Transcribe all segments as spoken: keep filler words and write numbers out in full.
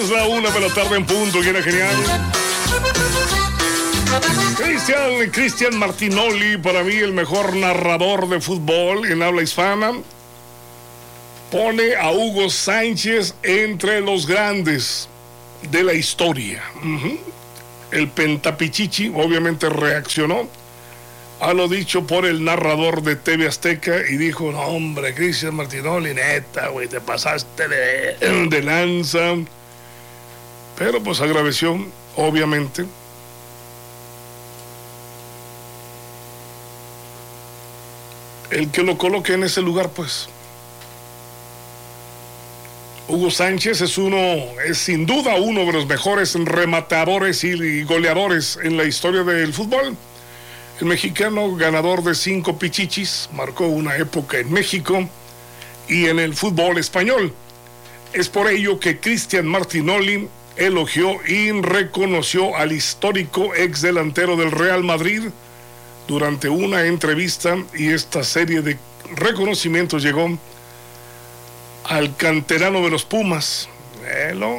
Es la una de la tarde en punto, que era genial. Cristian, Cristian Martinoli, para mí el mejor narrador de fútbol en habla hispana. Pone a Hugo Sánchez entre los grandes de la historia. Uh-huh. El Pentapichichi obviamente reaccionó a lo dicho por el narrador de T V Azteca y dijo: no, hombre, Cristian Martinoli, neta, güey, te pasaste de, de lanza. Pero pues agradeció, obviamente, el que lo coloque en ese lugar, pues. Hugo Sánchez es uno, es sin duda uno de los mejores rematadores y goleadores en la historia del fútbol. El mexicano, ganador de cinco pichichis, marcó una época en México y en el fútbol español. Es por ello que Cristian Martinoli elogió y reconoció al histórico ex delantero del Real Madrid durante una entrevista, y esta serie de reconocimientos llegó al canterano de los Pumas. Velo.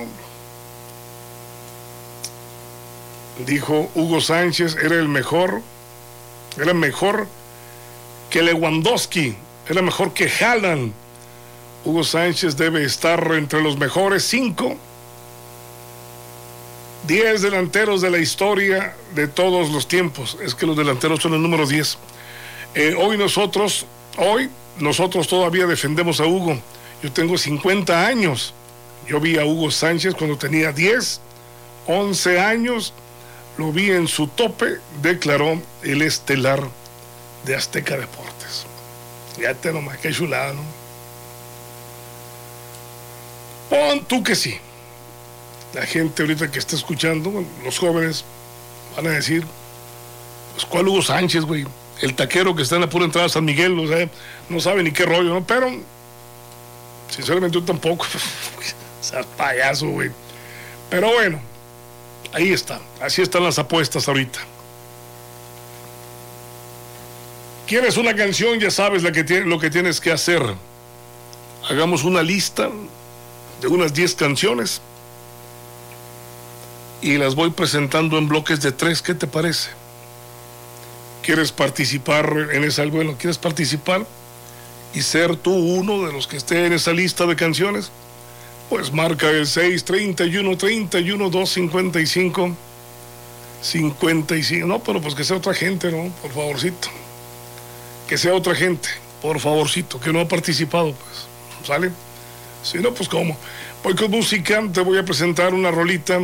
Dijo Hugo Sánchez, era el mejor, era mejor que Lewandowski, era mejor que Haaland. Hugo Sánchez debe estar entre los mejores cinco, diez delanteros de la historia de todos los tiempos. Es que los delanteros son el número diez. Eh, hoy nosotros, hoy nosotros todavía defendemos a Hugo. Yo tengo cincuenta años. Yo vi a Hugo Sánchez cuando tenía diez, once años. Lo vi en su tope, declaró el estelar de Azteca Deportes. Fíjate nomás, qué chulada, ¿no? Pon tú que sí. La gente ahorita que está escuchando, los jóvenes, van a decir, pues, ¿cuál Hugo Sánchez, güey? El taquero que está en la pura entrada de San Miguel, o sea, no sabe ni qué rollo, ¿no? Pero, sinceramente, yo tampoco. O sea, payaso, güey. Pero bueno, ahí está. Así están las apuestas ahorita. ¿Quieres una canción? Ya sabes la que tiene, lo que tienes que hacer. Hagamos una lista de unas diez canciones y las voy presentando en bloques de tres. ¿Qué te parece? ¿Quieres participar en esa? Bueno, ¿quieres participar y ser tú uno de los que esté en esa lista de canciones? Pues marca el seis treinta y uno, treinta y uno, doscientos cincuenta y cinco, cincuenta y cinco. No, pero pues que sea otra gente, ¿no? Por favorcito. Que sea otra gente, por favorcito, que no ha participado, pues. ¿Sale? Si no, pues ¿cómo? Voy con música, te voy a presentar una rolita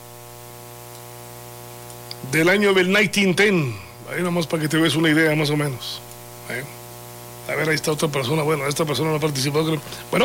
del año del mil novecientos diez. Ahí nomás para que te veas una idea más o menos. ¿Eh? A ver, ahí está otra persona. Bueno, esta persona no ha participado, creo. Bueno.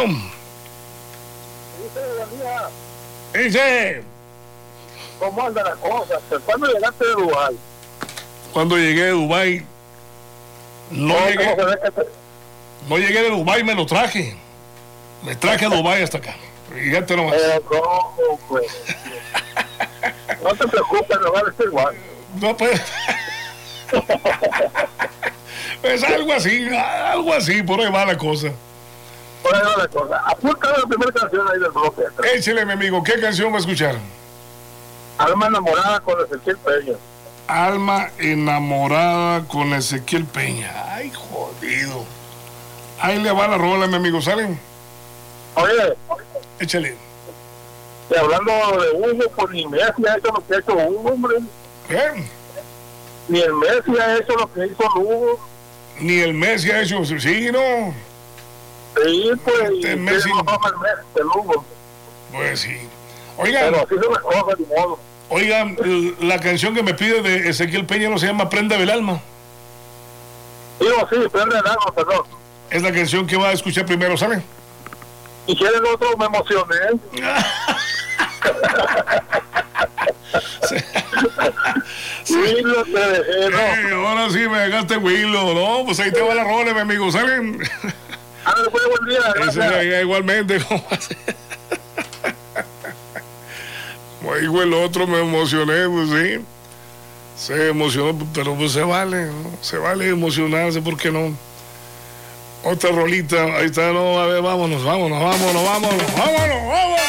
Dice. ¿Cómo anda la cosa? ¿Cuándo llegaste de Dubái? Cuando llegué de Dubái, no, no llegué. Te... No llegué de Dubái, me lo traje. Me traje a Dubái hasta acá. Fíjate nomás. Pero ¿cómo, pues? No te preocupes, no va a estar igual. No, pues. Pues algo así, algo así, por ahí va la cosa. Por ahí va la cosa. Apunta la primera canción ahí del bloque. Échale, mi amigo, ¿qué canción va a escuchar? Alma enamorada con Ezequiel Peña. Alma enamorada con Ezequiel Peña. Ay, jodido. Ahí le va la rola, mi amigo, ¿salen? Oye. Échale. Y hablando de Hugo, pues ni Messi ha hecho lo que ha hecho Hugo, hombre. ¿Qué? Ni el Messi ha hecho lo que hizo Hugo. Ni el Messi ha hecho, sí, ¿no? Sí, pues, este y Messi... no fama el Messi, el Hugo. Pues sí. Oigan, pero así se me coja, de modo. Oigan, la canción que me pide de Ezequiel Peña no se llama Prenda del Alma. Digo, sí, Prenda del Alma, perdón. Es la canción que va a escuchar primero, ¿sabe? Y quieren otro, me emocioné. Sí. Sí. Willow te dejé, ¿no? Eh, ahora sí me dejaste Willow, ¿no? Pues ahí te va la rola, mi amigo, ¿saben? Ah, después, buen día, gracias. Ese, igualmente, ¿cómo así? Como dijo el otro, me emocioné, pues sí. Se emocionó, pero pues se vale, ¿no? Se vale emocionarse, ¿por qué no? Otra rolita, ahí está, no, a ver, vámonos, vámonos, vámonos, vámonos, vámonos, vámonos.